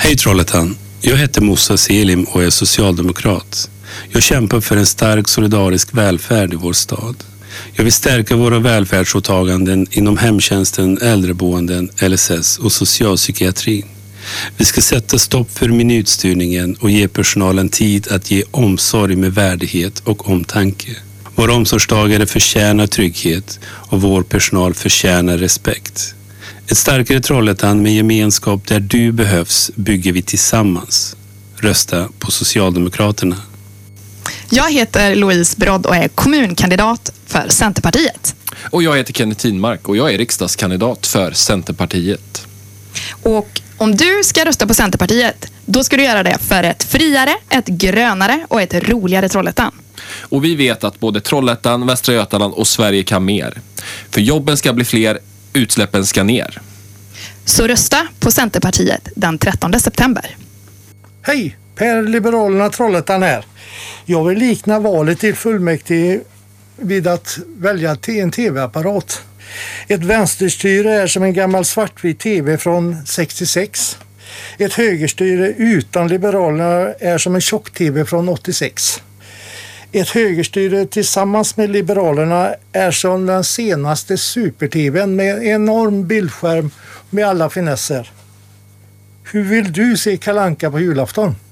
Hej Trollhättan, jag heter Moussa Selim och är socialdemokrat. Jag kämpar för en stark solidarisk välfärd i vår stad. Jag vill stärka våra välfärdsåtaganden inom hemtjänsten, äldreboenden, LSS och socialpsykiatrin. Vi ska sätta stopp för minutstyrningen och ge personalen tid att ge omsorg med värdighet och omtanke. Våra omsorgstagare förtjänar trygghet och vår personal förtjänar respekt. Ett starkare Trollhättan med gemenskap där du behövs bygger vi tillsammans. Rösta på Socialdemokraterna. Jag heter Louise Brodd och är kommunkandidat för Centerpartiet. Och jag heter Kenneth Tinmark och jag är riksdagskandidat för Centerpartiet. Och om du ska rösta på Centerpartiet, då ska du göra det för ett friare, ett grönare och ett roligare Trollhättan. Och vi vet att både Trollhättan, Västra Götaland och Sverige kan mer. För jobben ska bli fler, utsläppen ska ner. Så rösta på Centerpartiet den 13 september. Hej, Per Liberalerna Trollhättan här. Jag vill likna valet till fullmäktige vid att välja en tv-apparat. Ett vänsterstyre är som en gammal svartvit tv från 66. Ett högerstyre utan Liberalerna är som en tjock-tv från 86. Ett högerstyre tillsammans med Liberalerna är som den senaste super-tvn med enorm bildskärm med alla finesser. Hur vill du se Kalle Anka på julafton?